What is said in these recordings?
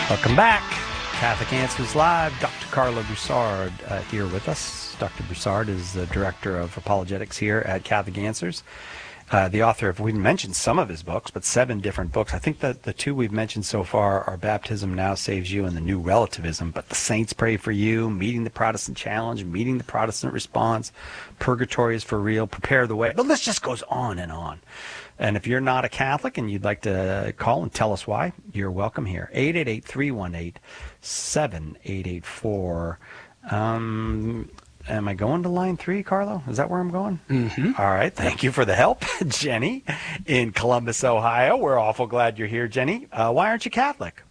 Welcome back. Catholic Answers Live. Dr. Carlo Broussard here with us. Dr. Broussard is the Director of Apologetics here at Catholic Answers. The author of, we've mentioned some of his books, but 7 different books. I think that the 2 we've mentioned so far are Baptism Now Saves You and The New Relativism, but The Saints Pray for You, Meeting the Protestant Challenge, Meeting the Protestant Response, Purgatory is for Real, Prepare the Way. The list just goes on and on. And if you're not a Catholic and you'd like to call and tell us why, you're welcome here. 888-318-7884. Am I going to line 3, Carlo? Is that where I'm going? Mm-hmm. All right. Thank you for the help. Jenny in Columbus, Ohio. We're awful glad you're here, Jenny. Why aren't you Catholic?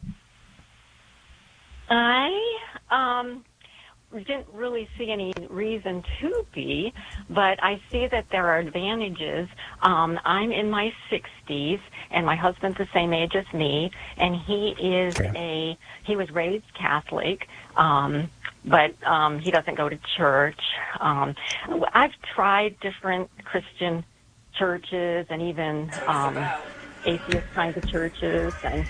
I didn't really see any reason to be, but I see that there are advantages. I'm in my 60s, and my husband's the same age as me, and he was raised Catholic, but he doesn't go to church. I've tried different Christian churches and even atheist kinds of churches, and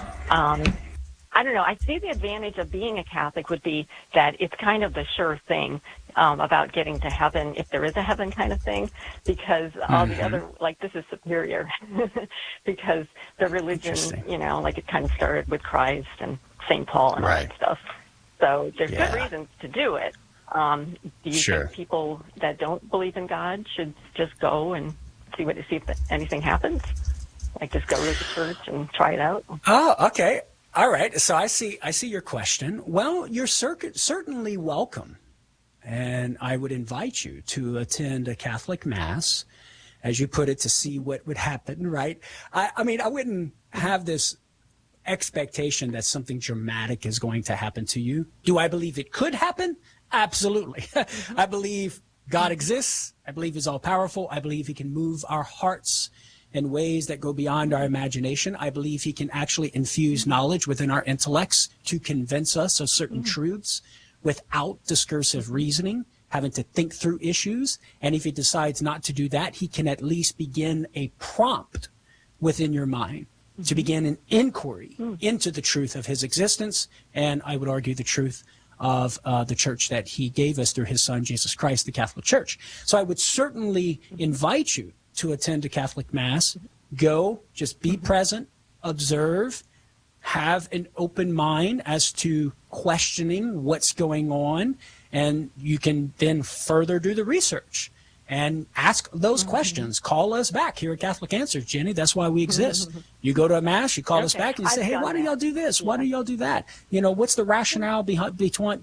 I don't know. I see the advantage of being a Catholic would be that it's kind of the sure thing about getting to heaven, if there is a heaven kind of thing, because all the other, like, this is superior because the religion, you know, like it kind of started with Christ and St. Paul and all that stuff. So there's good reasons to do it. Do you think people that don't believe in God should just go and see if anything happens? Like just go to the church and try it out? Oh, okay. All right. So I see your question. Well, you're certainly welcome. And I would invite you to attend a Catholic Mass, as you put it, to see what would happen, right? I mean, I wouldn't have this expectation that something dramatic is going to happen to you. Do I believe it could happen? Absolutely. I believe God exists. I believe he's all powerful. I believe he can move our hearts in ways that go beyond our imagination. I believe he can actually infuse knowledge within our intellects to convince us of certain truths without discursive reasoning, having to think through issues. And if he decides not to do that, he can at least begin a prompt within your mind to begin an inquiry into the truth of his existence, and I would argue the truth of the church that he gave us through his son, Jesus Christ, the Catholic Church. So I would certainly invite you to attend a Catholic Mass. Go, just be present, observe, have an open mind as to questioning what's going on, and you can then further do the research and ask those questions. Call us back here at Catholic Answers, Jenny. That's why we exist. You go to a Mass, you call us back, and you say, hey, why do y'all do this? Why do y'all do that? You know, what's the rationale behind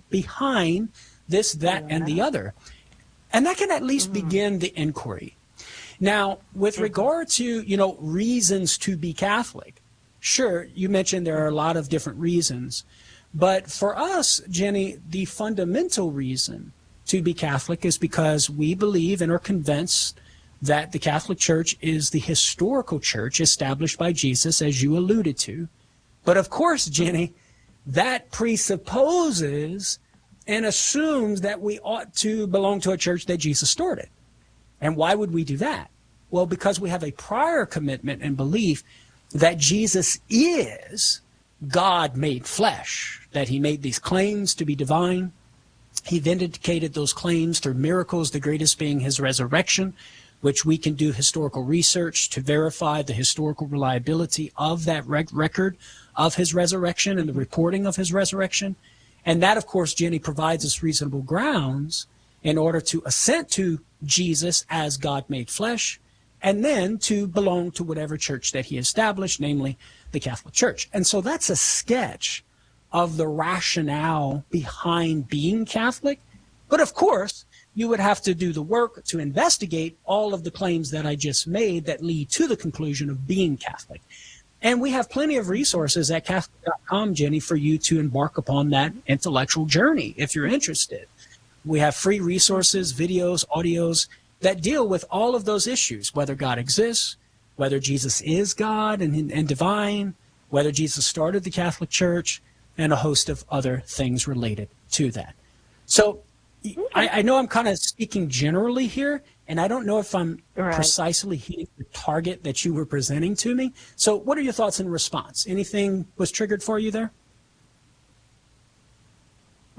this, that, and the other? And that can at least begin the inquiry. Now, with regard to, you know, reasons to be Catholic, sure, you mentioned there are a lot of different reasons. But for us, Jenny, the fundamental reason to be Catholic is because we believe and are convinced that the Catholic Church is the historical church established by Jesus, as you alluded to. But of course, Jenny, that presupposes and assumes that we ought to belong to a church that Jesus started. And why would we do that? Well, because we have a prior commitment and belief that Jesus is God made flesh, that he made these claims to be divine. He vindicated those claims through miracles, the greatest being his resurrection, which we can do historical research to verify the historical reliability of that record of his resurrection and the reporting of his resurrection. And that, of course, Jenny, provides us reasonable grounds in order to assent to Jesus as God made flesh, and then to belong to whatever church that he established, namely the Catholic Church. And so that's a sketch of the rationale behind being Catholic. But of course, you would have to do the work to investigate all of the claims that I just made that lead to the conclusion of being Catholic. And we have plenty of resources at Catholic.com, Jenny, for you to embark upon that intellectual journey if you're interested. We have free resources, videos, audios that deal with all of those issues, whether God exists, whether Jesus is God and divine, whether Jesus started the Catholic Church, and a host of other things related to that. So I know I'm kind of speaking generally here, and I don't know if I'm precisely hitting the target that you were presenting to me. So what are your thoughts in response? Anything was triggered for you there?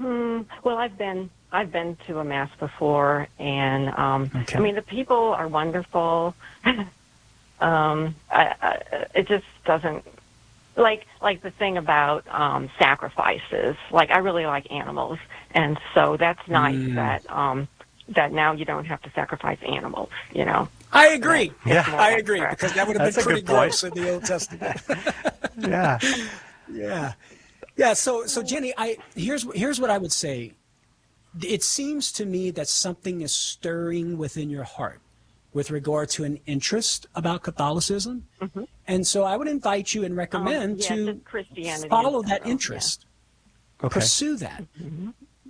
Well, I've been to a mass before, and Okay. I mean the people are wonderful. It just doesn't like the thing about sacrifices. Like I really like animals, and so that's nice that now you don't have to sacrifice animals. You know. I agree. Yeah. I agree, because that would have That's been a pretty good point. gross in the Old Testament. Yeah. Yeah. So Jenny, here's what I would say. It seems to me that something is stirring within your heart with regard to an interest about Catholicism. Mm-hmm. And so I would invite you and recommend Yeah, to just Christianity follow in that general, interest. Okay. Pursue that. Mm-hmm.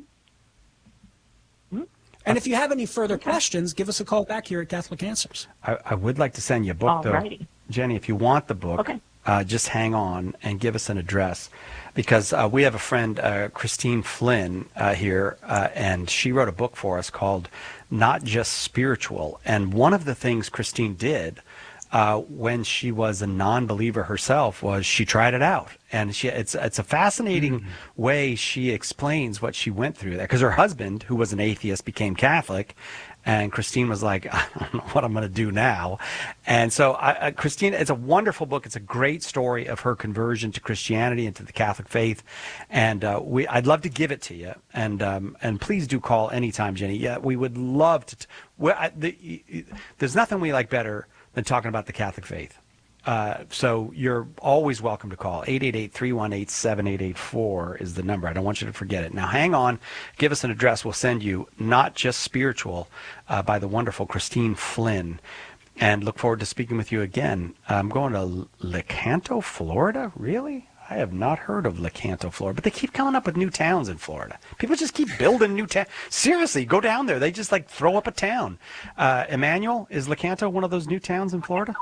And if you have any further questions, give us a call back here at Catholic Answers. I would like to send you a book, though. Alrighty. Jenny, if you want the book, Okay. just hang on and give us an address. Because we have a friend, Christine Flynn, here, and she wrote a book for us called Not Just Spiritual. And one of the things Christine did when she was a non-believer herself was she tried it out. And it's a fascinating way she explains what she went through there. Because her husband, who was an atheist, became Catholic. And Christine was like, I don't know what I'm going to do now. And so, Christine, it's a wonderful book. It's a great story of her conversion to Christianity and to the Catholic faith. And I'd love to give it to you. And please do call anytime, Jenny. Yeah, we would love to. There's nothing we like better than talking about the Catholic faith. So you're always welcome to call. 888-318-7884 is the number. I don't want you to forget it. Now, hang on. Give us an address. We'll send you Not Just Spiritual by the wonderful Christine Flynn. And look forward to speaking with you again. I'm going to Lecanto, Florida? Really? I have not heard of Lecanto, Florida. But they keep coming up with new towns in Florida. People just keep building new towns. Seriously, go down there. They just throw up a town. Emmanuel, is Lecanto one of those new towns in Florida?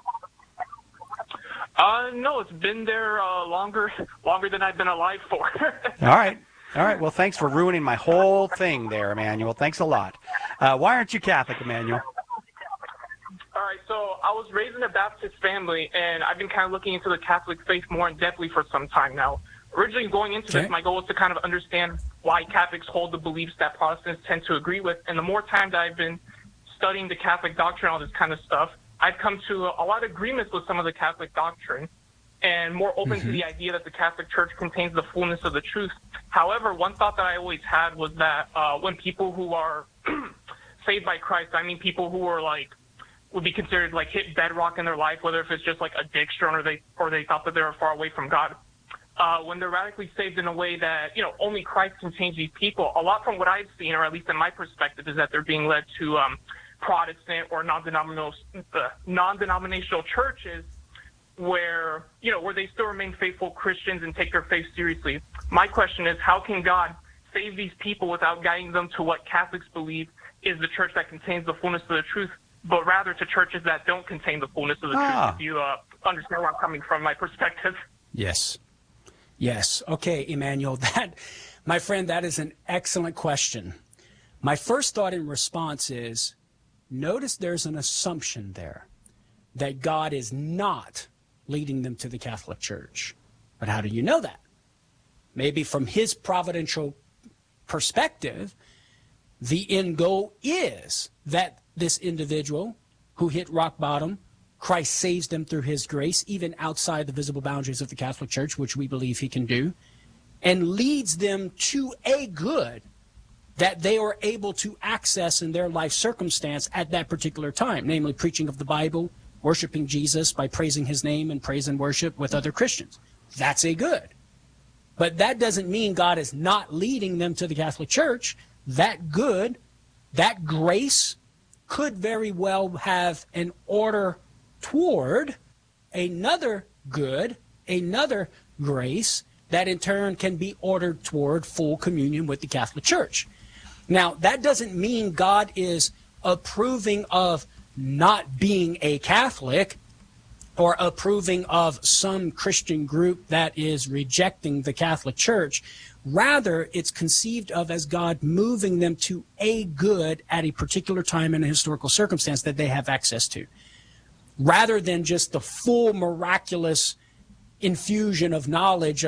No, it's been there longer than I've been alive for. All right. Well, thanks for ruining my whole thing there, Emmanuel. Thanks a lot. Why aren't you Catholic, Emmanuel? All right, so I was raised in a Baptist family, and I've been kind of looking into the Catholic faith more in-depthly for some time now. Originally going into this, my goal was to kind of understand why Catholics hold the beliefs that Protestants tend to agree with, and the more time that I've been studying the Catholic doctrine, all this kind of stuff, I've come to a lot of agreements with some of the Catholic doctrine and more open to the idea that the Catholic Church contains the fullness of the truth. However, one thought that I always had was that when people who are saved by Christ, I mean people who are would be considered hit bedrock in their life, whether if it's just addiction or they thought that they were far away from God. When they're radically saved in a way that, only Christ can change these people, a lot from what I've seen, or at least in my perspective, is that they're being led to Protestant or non-denominational churches where they still remain faithful Christians and take their faith seriously. My question is, how can God save these people without guiding them to what Catholics believe is the church that contains the fullness of the truth, but rather to churches that don't contain the fullness of the truth? If you understand where I'm coming from, my perspective. Yes. Okay, Emmanuel, my friend, that is an excellent question. My first thought in response is, notice there's an assumption there that God is not leading them to the Catholic Church. But how do you know that? Maybe from his providential perspective, the end goal is that this individual who hit rock bottom, Christ saves them through his grace, even outside the visible boundaries of the Catholic Church, which we believe he can do, and leads them to a good that they are able to access in their life circumstance at that particular time, namely preaching of the Bible, worshiping Jesus by praising his name and praise and worship with other Christians. That's a good. But that doesn't mean God is not leading them to the Catholic Church. That good, that grace could very well have an order toward another good, another grace that in turn can be ordered toward full communion with the Catholic Church. Now, that doesn't mean God is approving of not being a Catholic or approving of some Christian group that is rejecting the Catholic Church. Rather, it's conceived of as God moving them to a good at a particular time in a historical circumstance that they have access to, rather than just the full miraculous infusion of knowledge of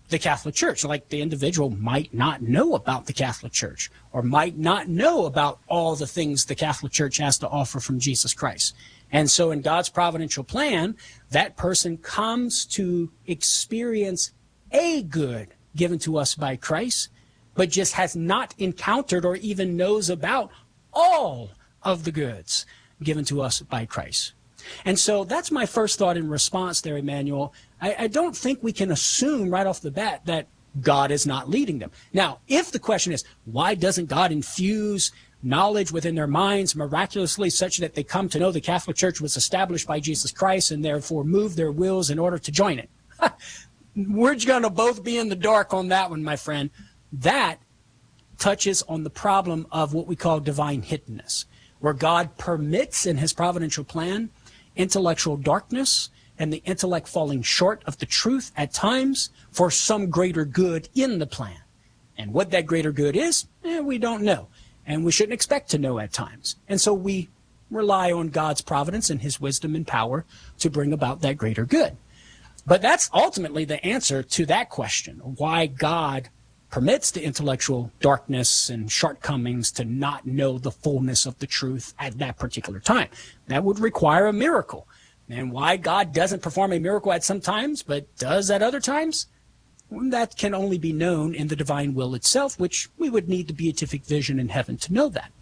the Catholic Church. Like the individual might not know about the Catholic Church or might not know about all the things the Catholic Church has to offer from Jesus Christ. And so in God's providential plan, that person comes to experience a good given to us by Christ, but just has not encountered or even knows about all of the goods given to us by Christ. And so that's my first thought in response there, Emmanuel. I don't think we can assume right off the bat that God is not leading them. Now, if the question is, why doesn't God infuse knowledge within their minds miraculously such that they come to know the Catholic Church was established by Jesus Christ and therefore move their wills in order to join it? We're going to both be in the dark on that one, my friend. That touches on the problem of what we call divine hiddenness, where God permits in his providential plan intellectual darkness and the intellect falling short of the truth at times for some greater good in the plan. And what that greater good is, we don't know. And we shouldn't expect to know at times. And so we rely on God's providence and his wisdom and power to bring about that greater good. But that's ultimately the answer to that question, why God permits the intellectual darkness and shortcomings to not know the fullness of the truth at that particular time. That would require a miracle. And why God doesn't perform a miracle at some times, but does at other times, that can only be known in the divine will itself, which we would need the beatific vision in heaven to know that.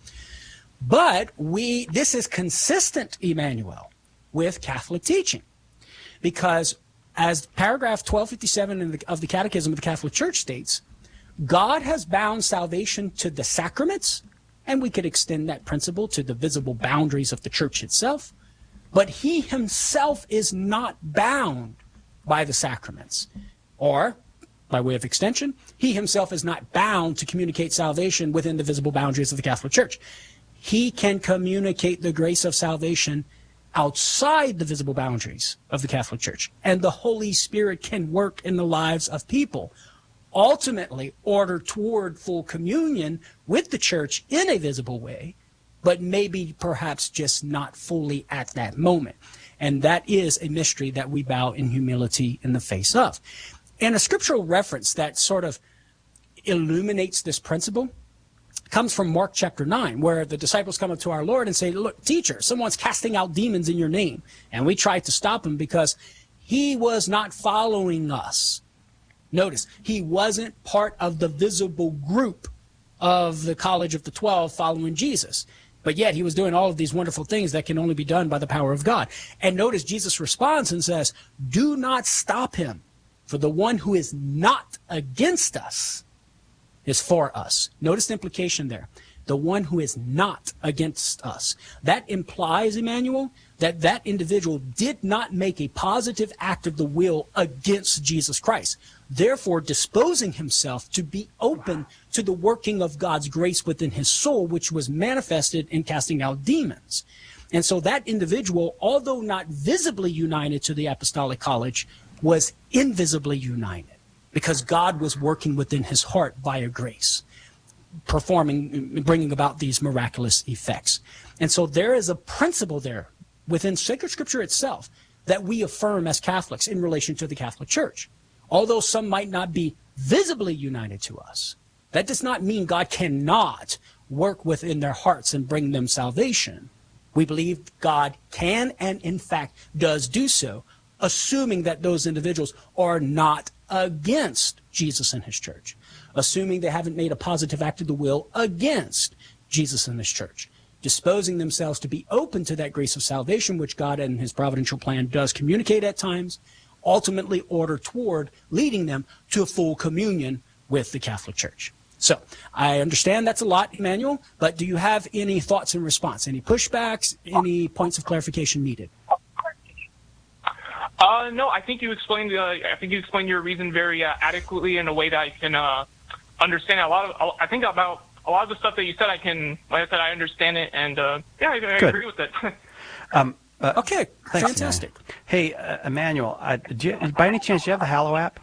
But this is consistent, Emmanuel, with Catholic teaching, because as paragraph 1257 of the Catechism of the Catholic Church states, God has bound salvation to the sacraments, and we could extend that principle to the visible boundaries of the church itself, but he himself is not bound by the sacraments. Or, by way of extension, he himself is not bound to communicate salvation within the visible boundaries of the Catholic Church. He can communicate the grace of salvation outside the visible boundaries of the Catholic Church, and the Holy Spirit can work in the lives of people, ultimately order toward full communion with the church in a visible way, but maybe perhaps just not fully at that moment. And that is a mystery that we bow in humility in the face of. And a scriptural reference that sort of illuminates this principle comes from Mark chapter 9, where the disciples come up to our Lord and say, look, teacher, someone's casting out demons in your name. And we tried to stop him because he was not following us. Notice, he wasn't part of the visible group of the College of the 12 following Jesus. But yet he was doing all of these wonderful things that can only be done by the power of God. And notice Jesus responds and says, do not stop him, for the one who is not against us is for us. Notice the implication there. The one who is not against us. That implies, Emmanuel, that that individual did not make a positive act of the will against Jesus Christ, therefore disposing himself to be open to the working of God's grace within his soul, which was manifested in casting out demons. And so that individual, although not visibly united to the Apostolic College, was invisibly united because God was working within his heart via grace, bringing about these miraculous effects. And so there is a principle there within sacred scripture itself that we affirm as Catholics in relation to the Catholic Church. Although some might not be visibly united to us, that does not mean God cannot work within their hearts and bring them salvation. We believe God can and in fact does do so, assuming that those individuals are not against Jesus and his church, assuming they haven't made a positive act of the will against Jesus and his church, disposing themselves to be open to that grace of salvation, which God in his providential plan does communicate at times, ultimately order toward leading them to a full communion with the Catholic Church. So I understand that's a lot, Emmanuel, but do you have any thoughts in response, any pushbacks, any points of clarification needed? No, I think you explained. I think you explained your reason very adequately in a way that I can understand. I think about a lot of the stuff that you said. Like I said, I understand it, and I agree with it. Okay, thanks, fantastic. Man. Hey, Emmanuel, by any chance, do you have the Hallow app?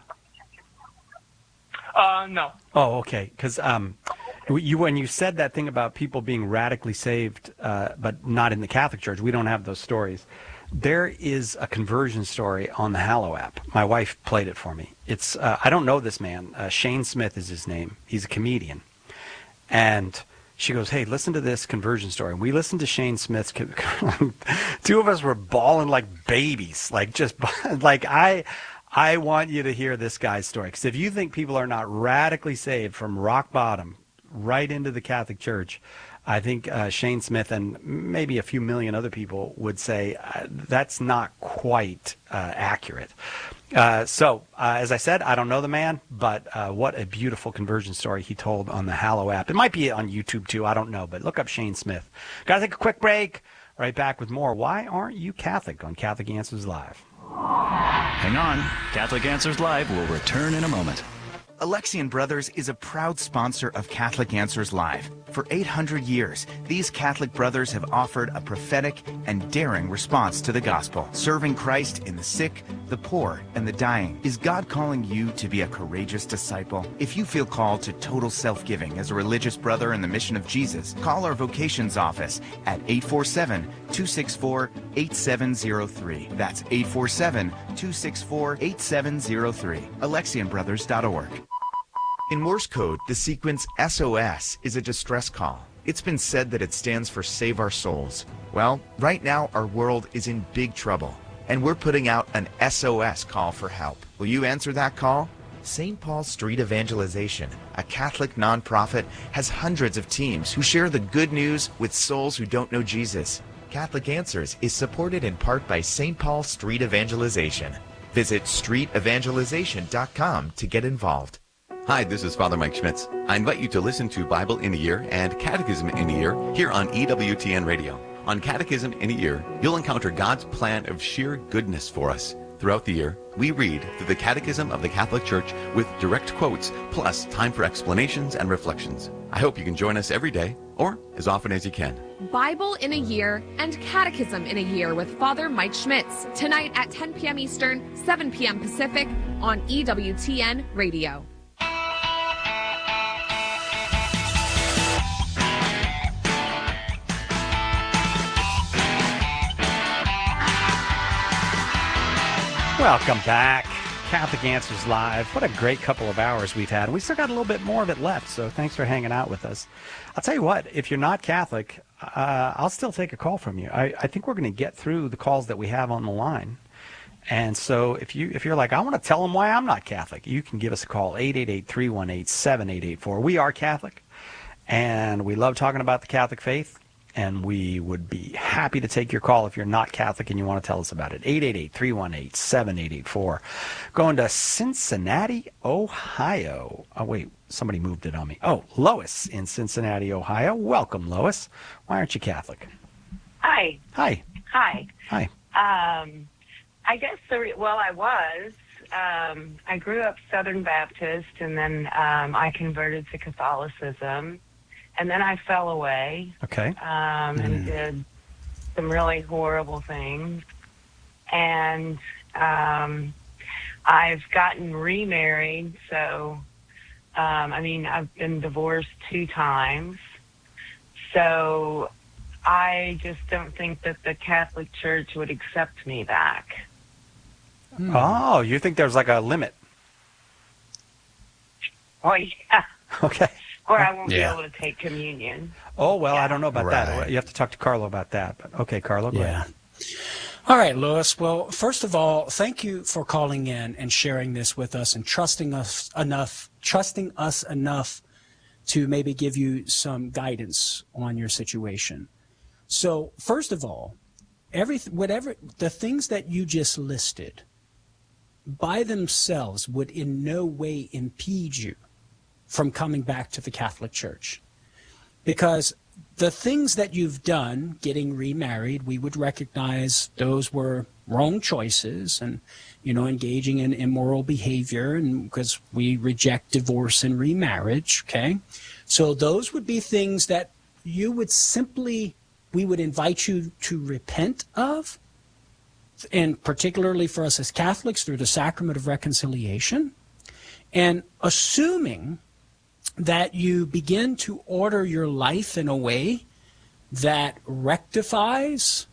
No. Oh, okay. Because when you said that thing about people being radically saved, but not in the Catholic Church, we don't have those stories. There is a conversion story on the Hallow app. My wife played it for me. It's I don't know this man. Shane Smith is his name. He's a comedian. And she goes, hey, listen to this conversion story. We listened to Shane Smith's. Two of us were bawling like babies. Like just like I want you to hear this guy's story. Because if you think people are not radically saved from rock bottom right into the Catholic Church, I think Shane Smith and maybe a few million other people would say that's not quite accurate. So, as I said, I don't know the man, but what a beautiful conversion story he told on the Hallow app. It might be on YouTube, too. I don't know, but look up Shane Smith. Got to take a quick break. Right back with more. Why aren't you Catholic on Catholic Answers Live? Hang on. Catholic Answers Live will return in a moment. Alexian Brothers is a proud sponsor of Catholic Answers Live. For 800 years, these Catholic brothers have offered a prophetic and daring response to the gospel, serving Christ in the sick, the poor, and the dying. Is God calling you to be a courageous disciple? If you feel called to total self-giving as a religious brother in the mission of Jesus, call our vocations office at 847-264-8703. That's 847-264-8703. AlexianBrothers.org. In Morse code, the sequence SOS is a distress call. It's been said that it stands for Save Our Souls. Well, right now our world is in big trouble, and we're putting out an SOS call for help. Will you answer that call? St. Paul Street Evangelization, a Catholic nonprofit, has hundreds of teams who share the good news with souls who don't know Jesus. Catholic Answers is supported in part by St. Paul Street Evangelization. Visit streetevangelization.com to get involved. Hi, this is Father Mike Schmitz. I invite you to listen to Bible in a Year and Catechism in a Year here on EWTN Radio. On Catechism in a Year, you'll encounter God's plan of sheer goodness for us. Throughout the year, we read through the Catechism of the Catholic Church with direct quotes, plus time for explanations and reflections. I hope you can join us every day, or as often as you can. Bible in a Year and Catechism in a Year with Father Mike Schmitz, tonight at 10 p.m. Eastern, 7 p.m. Pacific on EWTN Radio. Welcome back. Catholic Answers Live. What a great couple of hours we've had. We still got a little bit more of it left, so thanks for hanging out with us. I'll tell you what, if you're not Catholic, I'll still take a call from you. I think we're going to get through the calls that we have on the line. And so if you're like, I want to tell them why I'm not Catholic, you can give us a call, 888-318-7884. We are Catholic, and we love talking about the Catholic faith. And we would be happy to take your call if you're not Catholic and you want to tell us about it. 888-318-7884. Going to Cincinnati, Ohio. Oh, wait, somebody moved it on me. Oh, Lois in Cincinnati, Ohio. Welcome, Lois. Why aren't you Catholic? Hi. Hi. Hi. Hi. I guess, I was. I grew up Southern Baptist, and then I converted to Catholicism. And then I fell away. Okay. And did some really horrible things. And I've gotten remarried. So, I've been divorced 2 times. So I just don't think that the Catholic Church would accept me back. Oh, you think there's like a limit? Oh, yeah. Okay. Or I won't be able to take communion. Oh, well, I don't know about that. You have to talk to Carlo about that. But okay, Carlo, go ahead. All right, Lois. Well, first of all, thank you for calling in and sharing this with us and trusting us enough to maybe give you some guidance on your situation. So, first of all, whatever the things that you just listed by themselves would in no way impede you from coming back to the Catholic Church. Because the things that you've done, getting remarried, we would recognize those were wrong choices and, engaging in immoral behavior, and because we reject divorce and remarriage, okay? So those would be things that we would invite you to repent of, and particularly for us as Catholics through the sacrament of reconciliation, and assuming that you begin to order your life in a way that rectifies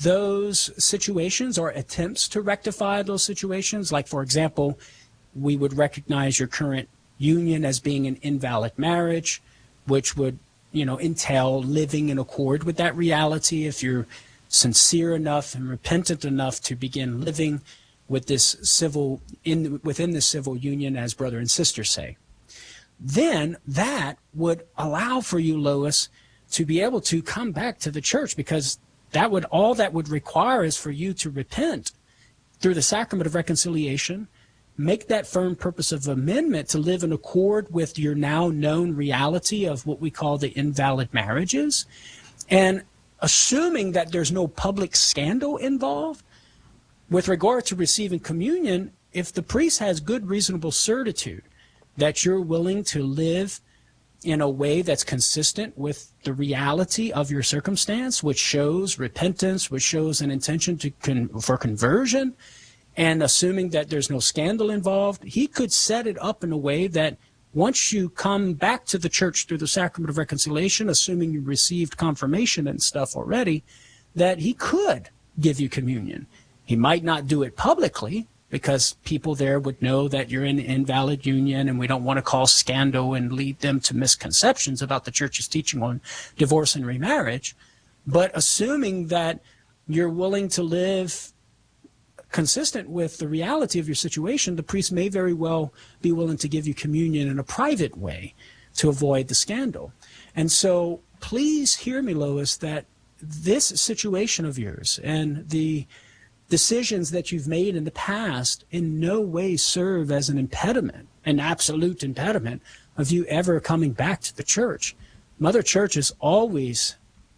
those situations or attempts to rectify those situations. Like, for example, we would recognize your current union as being an invalid marriage, which would, entail living in accord with that reality if you're sincere enough and repentant enough to begin living with this within this civil union as brother and sister say. Then that would allow for you, Lois, to be able to come back to the church, because all that would require is for you to repent through the sacrament of reconciliation, make that firm purpose of amendment to live in accord with your now known reality of what we call the invalid marriages. And assuming that there's no public scandal involved, with regard to receiving communion, if the priest has good reasonable certitude that you're willing to live in a way that's consistent with the reality of your circumstance, which shows repentance, which shows an intention for conversion, and assuming that there's no scandal involved, he could set it up in a way that once you come back to the church through the sacrament of reconciliation, assuming you received confirmation and stuff already, that he could give you communion. He might not do it publicly, because people there would know that you're in an invalid union, and we don't want to cause scandal and lead them to misconceptions about the church's teaching on divorce and remarriage. But assuming that you're willing to live consistent with the reality of your situation, the priest may very well be willing to give you communion in a private way to avoid the scandal. And so please hear me, Lois, that this situation of yours and the decisions that you've made in the past in no way serve as an impediment, an absolute impediment of you ever coming back to the church. Mother Church is always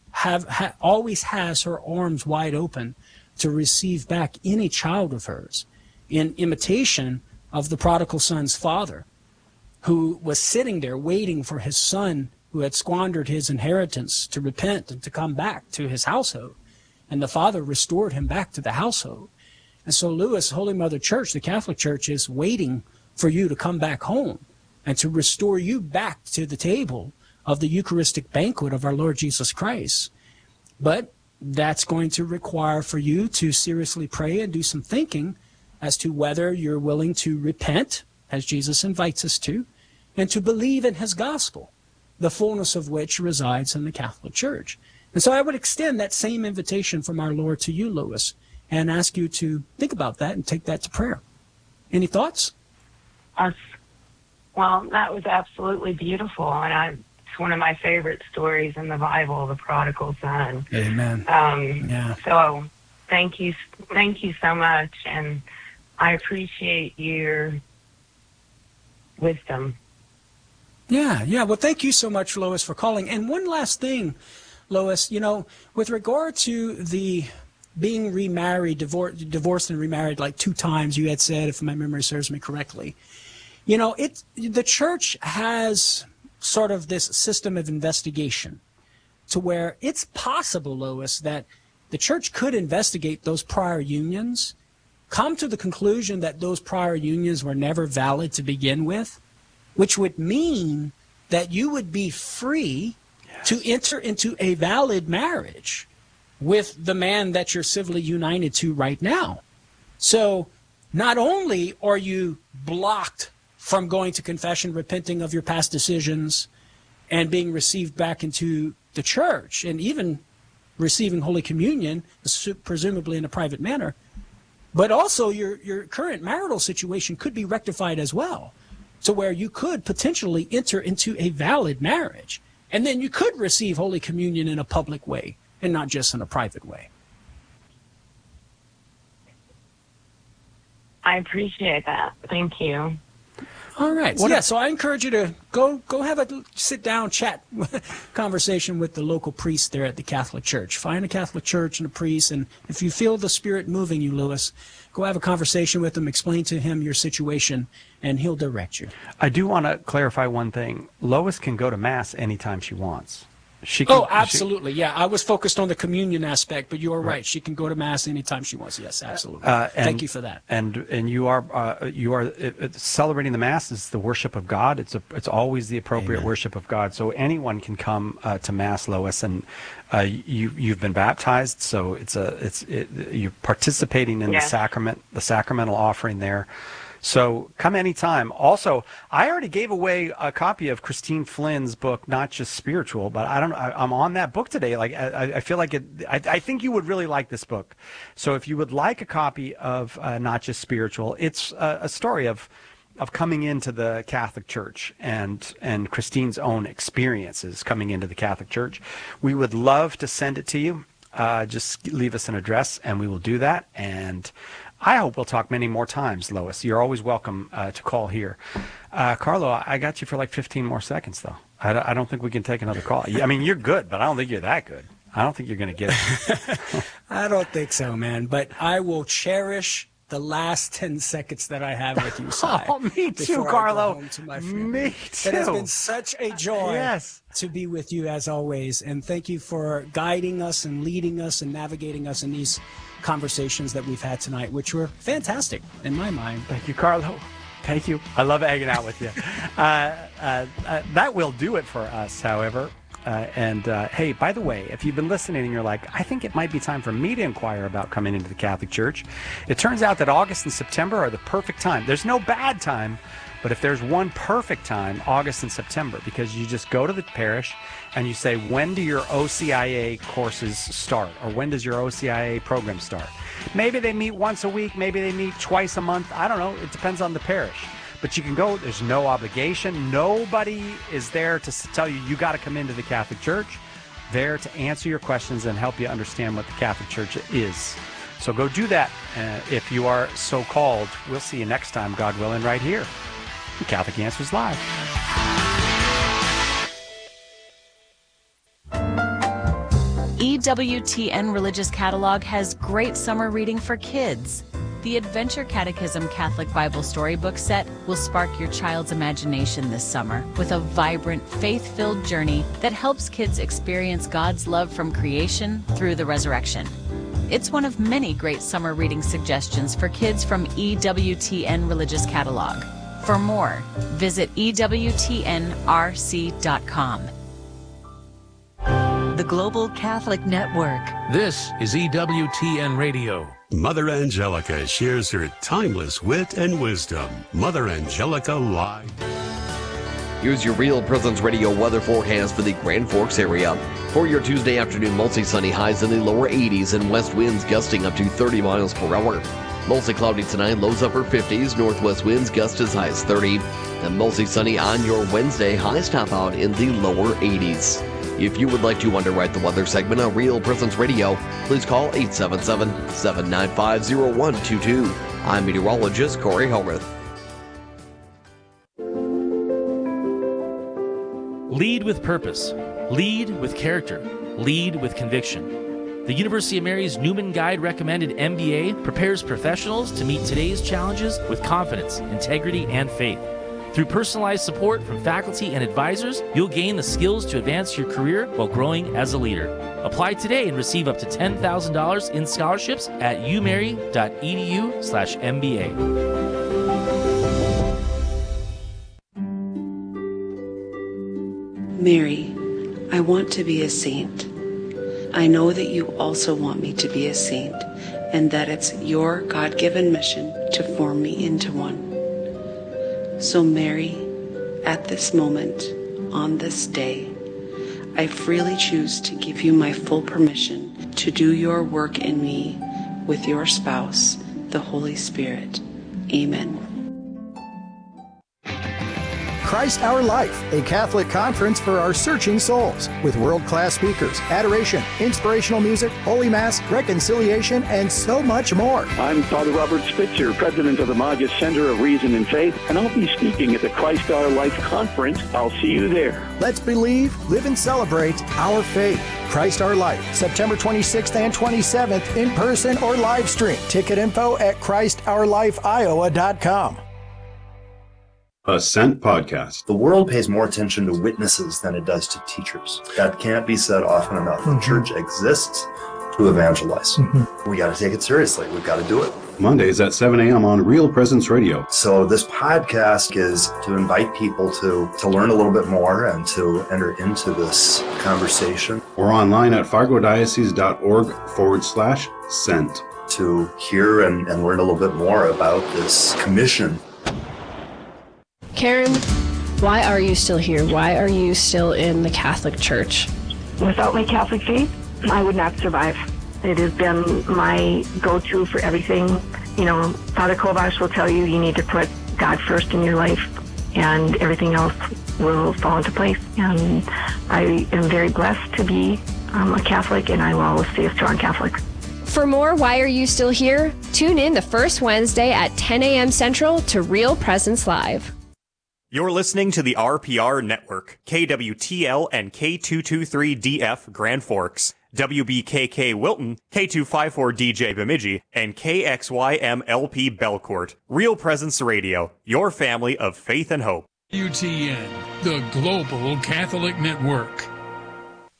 has her arms wide open to receive back any child of hers, in imitation of the prodigal son's father, who was sitting there waiting for his son who had squandered his inheritance to repent and to come back to his household. And the father restored him back to the household. And so, Louis, Holy Mother Church, the Catholic Church, is waiting for you to come back home and to restore you back to the table of the Eucharistic banquet of our Lord Jesus Christ. But that's going to require for you to seriously pray and do some thinking as to whether you're willing to repent, as Jesus invites us to, and to believe in his gospel, the fullness of which resides in the Catholic Church. And so I would extend that same invitation from our Lord to you, Louis, and ask you to think about that and take that to prayer. Any thoughts? Well, that was absolutely beautiful, and it's one of my favorite stories in the Bible, the prodigal son. Amen. So thank you so much, and I appreciate your wisdom. Yeah. Well, thank you so much, Lois, for calling. And one last thing, Lois, with regard to the being remarried, divorced and remarried like 2 times, you had said, if my memory serves me correctly, the church has sort of this system of investigation to where it's possible, Lois, that the church could investigate those prior unions, come to the conclusion that those prior unions were never valid to begin with, which would mean that you would be free to enter into a valid marriage with the man that you're civilly united to right now. So not only are you blocked from going to confession, repenting of your past decisions, and being received back into the church, and even receiving Holy Communion, presumably in a private manner, but also your current marital situation could be rectified as well, to where you could potentially enter into a valid marriage. And then you could receive Holy Communion in a public way and not just in a private way. I appreciate that. Thank you. All right. So I encourage you to go have a sit-down chat conversation with the local priest there at the Catholic Church. Find a Catholic church and a priest, and if you feel the Spirit moving you, Louis, go have a conversation with him, explain to him your situation, and he'll direct you. I do want to clarify one thing. Lois can go to Mass anytime she wants. Absolutely. Yeah, I was focused on the communion aspect, but you are right. She can go to Mass anytime she wants. Yes, absolutely. Thank you for that. And you are celebrating the Mass is the worship of God. It's always the appropriate worship of God. So anyone can come to Mass, Lois, and you've been baptized, so you're participating in the sacrament, the sacramental offering there. So come anytime. Also, I already gave away a copy of Christine Flynn's book, Not Just Spiritual, but I'm on that book today. Like I feel like I think you would really like this book. So if you would like a copy of Not Just Spiritual, it's a story of coming into the Catholic Church and Christine's own experiences coming into the Catholic Church. We would love to send it to you. Just leave us an address and we will do that. And I hope we'll talk many more times, Lois. You're always welcome to call here. Carlo, I got you for like 15 more seconds, though. I don't think we can take another call. I mean, you're good, but I don't think you're that good. I don't think you're going to get it. I don't think so, man. But I will cherish the last 10 seconds that I have with you, Si. Oh, me too, Carlo. Me too. It has been such a joy to be with you as always. And thank you for guiding us and leading us and navigating us in these conversations that we've had tonight, which were fantastic in my mind. Thank you, Carlo. Thank you. I love hanging out with you. That will do it for us, however. Hey, by the way, if you've been listening and you're like, I think it might be time for me to inquire about coming into the Catholic Church, it turns out that August and September are the perfect time. There's no bad time, but if there's one perfect time, August and September, because you just go to the parish and you say, when do your OCIA courses start? Or when does your OCIA program start? Maybe they meet once a week, maybe they meet twice a month. I don't know. It depends on the parish. But you can go. There's no obligation. Nobody is there to tell you got to come into the Catholic Church. There to answer your questions and help you understand what the Catholic Church is. So go do that if you are so called. We'll see you next time, God willing, right here. Catholic Answers Live. EWTN Religious Catalog has great summer reading for kids. The Adventure Catechism Catholic Bible Storybook Set will spark your child's imagination this summer with a vibrant, faith-filled journey that helps kids experience God's love from creation through the resurrection. It's one of many great summer reading suggestions for kids from EWTN Religious Catalog. For more, visit EWTNRC.com. The Global Catholic Network. This is EWTN Radio. Mother Angelica shares her timeless wit and wisdom. Mother Angelica Live. Here's your Real Presence Radio weather forecast for the Grand Forks area. For your Tuesday afternoon, mostly sunny, highs in the lower 80s and west winds gusting up to 30 miles per hour. Mostly cloudy tonight, lows upper 50s, northwest winds gust as high as 30. And mostly sunny on your Wednesday, highs top out in the lower 80s. If you would like to underwrite the weather segment on Real Presence Radio, please call 877-795-0122. I'm meteorologist Corey Hellmuth. Lead with purpose. Lead with character. Lead with conviction. The University of Mary's Newman Guide recommended MBA prepares professionals to meet today's challenges with confidence, integrity, and faith. Through personalized support from faculty and advisors, you'll gain the skills to advance your career while growing as a leader. Apply today and receive up to $10,000 in scholarships at umary.edu/MBA. Mary, I want to be a saint. I know that you also want me to be a saint, and that it's your God-given mission to form me into one. So Mary, at this moment, on this day, I freely choose to give you my full permission to do your work in me with your spouse, the Holy Spirit. Amen. Christ Our Life, a Catholic conference for our searching souls, with world-class speakers, adoration, inspirational music, Holy Mass, reconciliation, and so much more. I'm Father Robert Spitzer, president of the Magus Center of Reason and Faith, and I'll be speaking at the Christ Our Life conference. I'll see you there. Let's believe, live, and celebrate our faith. Christ Our Life, September 26th and 27th, in person or live stream. Ticket info at ChristOurLifeIowa.com. a Sent podcast. The world pays more attention to witnesses than it does to teachers. That can't be said often enough. The church exists to evangelize. We got to take it seriously. We've got to do it. Mondays at 7 a.m. on Real Presence Radio. So this podcast is to invite people to learn a little bit more and to enter into this conversation. Or online at fargodiocese.org/sent. To hear and learn a little bit more about this commission. Karen, why are you still here? Why are you still in the Catholic Church? Without my Catholic faith, I would not survive. It has been my go-to for everything. You know, Father Kovacs will tell you need to put God first in your life and everything else will fall into place. And I am very blessed to be a Catholic, and I will always stay a strong Catholic. For more Why Are You Still Here? Tune in the first Wednesday at 10 a.m. Central to Real Presence Live. You're listening to the RPR Network, KWTL and K223DF Grand Forks, WBKK Wilton, K254DJ Bemidji, and KXYMLP Belcourt. Real Presence Radio, your family of faith and hope. UTN, the Global Catholic Network.